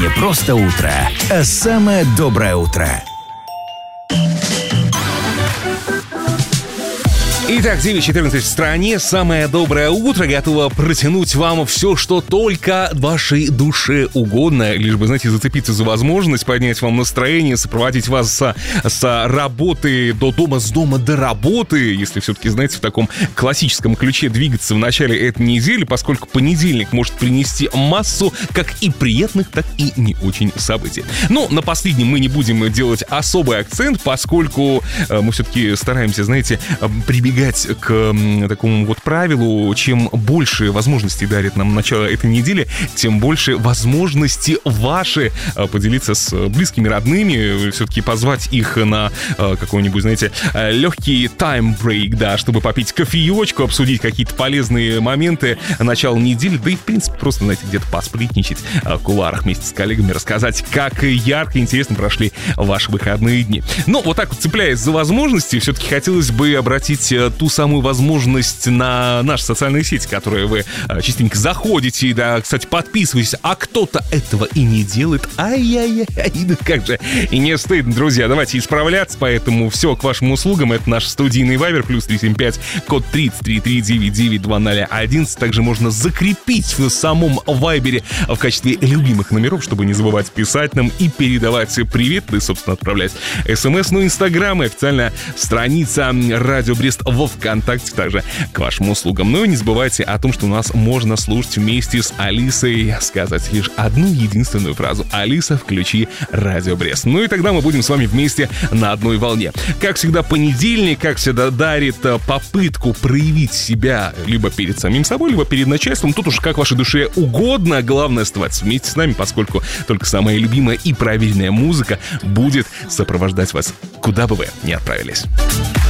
Не просто утро, а самое доброе утро. Итак, 9:14 в стране. Самое доброе утро. Готово протянуть вам все, что только вашей душе угодно. Лишь бы, знаете, зацепиться за возможность, поднять вам настроение, сопроводить вас с работы до дома, с дома до работы. Если все-таки, знаете, в таком классическом ключе двигаться в начале этой недели, поскольку понедельник может принести массу как и приятных, так и не очень событий. Но на последнем мы не будем делать особый акцент, поскольку мы все-таки стараемся, знаете, прибегать к такому вот правилу: чем больше возможностей дарит нам начало этой недели, тем больше возможностей ваши поделиться с близкими, родными, все-таки позвать их на какой-нибудь, знаете, легкий тайм-брейк, да, чтобы попить кофеечку, обсудить какие-то полезные моменты начала недели, да и, в принципе, просто, знаете, где-то посплетничать в кулуарах вместе с коллегами, рассказать, как ярко и интересно прошли ваши выходные дни. Но вот так вот, цепляясь за возможности, все-таки хотелось бы обратить ту самую возможность на наши социальные сети, которые вы частенько заходите, и, да, кстати, подписывайтесь, а кто-то этого и не делает. Ай-яй-яй, да как же и не стыдно, друзья. Давайте исправляться, поэтому все к вашим услугам. Это наш студийный вайбер, +375, код 3033992011. Также можно закрепить в самом вайбере в качестве любимых номеров, чтобы не забывать писать нам и передавать привет, и, собственно, отправлять смс. Ну, инстаграм и официальная страница Радио Брест во ВКонтакте также к вашим услугам. Ну и не забывайте о том, что нас можно слушать вместе с Алисой, сказать лишь одну единственную фразу: «Алиса, включи Радио Брест». Ну и тогда мы будем с вами вместе на одной волне. Как всегда, понедельник, как всегда, дарит попытку проявить себя либо перед самим собой, либо перед начальством. Тут уж как вашей душе угодно. Главное — оставаться вместе с нами, поскольку только самая любимая и проверенная музыка будет сопровождать вас, куда бы вы ни отправились.